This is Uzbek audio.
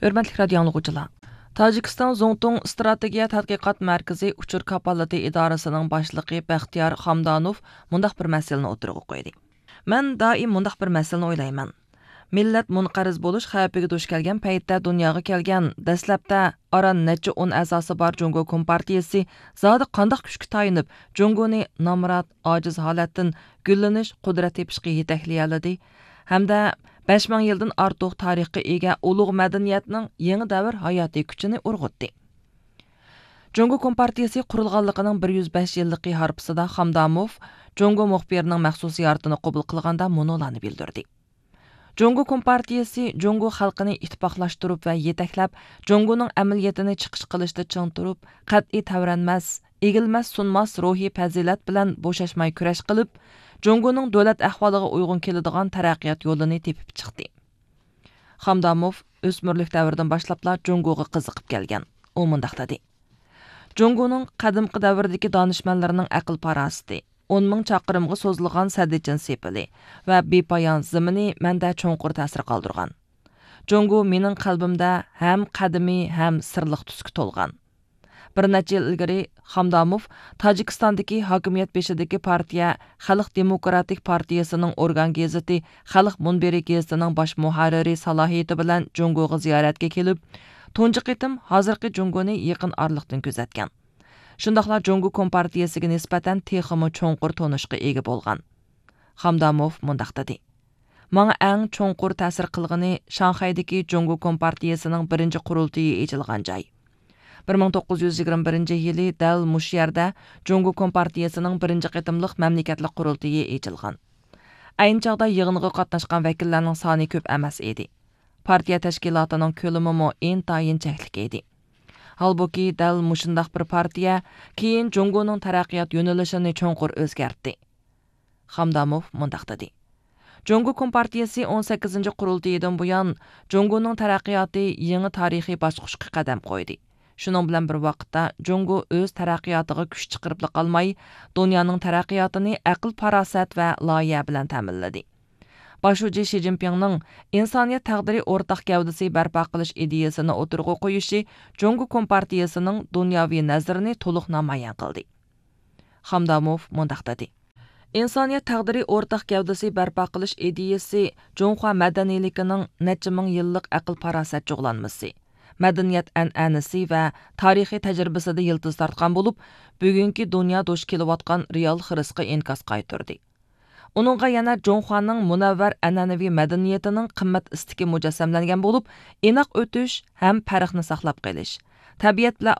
Hörmətli radio dinləyicilər. Tacikistan Zongtung Strategiya Tədqiqat Mərkəzi Uçur Kapallığı İdarəsinin başlığı Bəxtiyar Xamdanov mundaq bir məsələni o'tirg'a qoydu. Mən daim mundaq bir məsələni o'ylayman. Millat munqariz bo'lish xavfiga duch kelgan paytda dunyoga kelgan dastlabda aran necha 10 a'zosi bor Jungo Kompartiyasi zodi qandoq kuchga tayinib Jungoni nomrod ojiz holatdan gullanish qudrat tepishga yetaklayoladi hamda 5000 yildan ortiq tarixga ega ulug' madaniyatning yangi davr hayotiy kuchini urg'utdi. Jungo Kompartiyasi qurilganligining 105 yillik harpisida Xamdamov Jungo muxbirining maxsus ziyoratini qabul qilganda munolarni bildirdi. Jungo Kompartiyasi Jungo xalqini ittifoqlashtirib va yetaklab, Jungoning amaliyotini chiqish qilishda ching turib, qat'iy tavranmas, egilmas sunmas ruhiy fazilat bilan bo'shashmay kurash qilib, Jungoning davlat ahvoliga uyg'un keladigan taraqqiyot yo'lini tepib chiqdi. Xamdamov o'smirlik davridan boshlabla Jungoga qiziqib kelgan. U mundaq dedi: Jungoning qadimgi davrdagi donishmandlarining aql parasiti 10 ming chaqirimga so'zilgan sadichin sepili va bepoyon zimini menda cho'nqur ta'sir qoldirgan. Jungo mening qalbimda ham qadimiy ham sirliq tusga to'lgan. Bir necha yil ilgari Xamdamov Tojikistondagi hokimiyat beshidagi partiya Xalq Demokratik partiyasining organ gazeti Xalq Munbiri gazetining bosh muharriri salohiyati bilan Jungoga ziyoratga kelib, tunji qitim hozirgi Jungoni yaqin orliqdan kuzatgan. Shundaqla Jungo Kompartiyasiga nisbatan texmi cho'nqur tonishga ega bo'lgan. Xamdamov mundaq dedi: "Menga eng cho'nqur ta'sir qilgani Shanxaydagi Jungo Kompartiyasining birinchi qurultiyi echilgan joy. 1921 yili dal mush yerda Jungo Kompartiyasining birinchi qitimliq mamlakatlik qurultiyi echilgan. Ayni chog'da yig'inga qatnashgan vakillarning soni ko'p emas edi. Partiya tashkilotining ko'lami intayin cheklik edi. Halbuki dal mushundaq bir partiya keyin Jungoning taraqqiyot yo'nalishini cho'nqur o'zgartdi. Xamdamov mundaq dedi: Jungo Kompartiyasi 18 qurultiyidan buyon Jungoning taraqqiyoti yangi tarixiy bosqichga qadam qo'ydi. Shuning bilan bir vaqtda Jungo o'z taraqqiyotiga kuch chiqarib qolmay, dunyoning taraqqiyotini aql farosat va loyiha bilan ta'minladi. Başuji Xi Jinpingning insoniyat taqdiri o'rtaq gavdasi barpo qilish ideyasini o'tirg'a qo'yishi Jungo Kompartiyasining dunyoviy nazarini to'liq namoyon qildi. Xamdamov mundaq dedi: insoniyat taqdiri o'rtaq gavdasi barpo qilish ideyasi Junxo madaniyligining necha ming yillik aql farosat jug'lanmasi, madaniyat an'anasi va tarixiy tajribasida yildiz tortgan bo'lib, bugungi dunyo duch kelayotgan real xirisga inkas qaytirdi. Uningga yana Junxoning munavvar an'anaviy madaniyatining qimmat istiki mujassamlangan bo'lib, aniq o'tish ham farqni saqlab qolish, tabiat bilan